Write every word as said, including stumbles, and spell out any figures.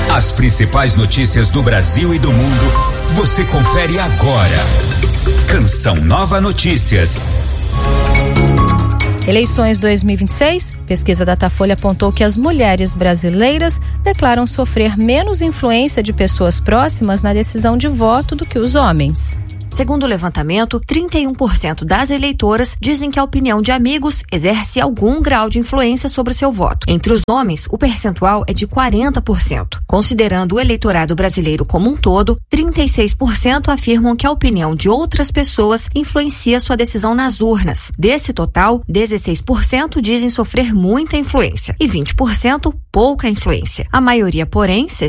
As principais notícias do Brasil e do mundo, você confere agora. Canção Nova Notícias. Eleições dois mil e vinte e seis, pesquisa Datafolha apontou que as mulheres brasileiras declaram sofrer menos influência de pessoas próximas na decisão de voto do que os homens. Segundo o levantamento, trinta e um por cento das eleitoras dizem que a opinião de amigos exerce algum grau de influência sobre o seu voto. Entre os homens, o percentual é de quarenta por cento. Considerando o eleitorado brasileiro como um todo, trinta e seis por cento afirmam que a opinião de outras pessoas influencia sua decisão nas urnas. Desse total, dezesseis por cento dizem sofrer muita influência e vinte por cento pouca influência. A maioria, porém,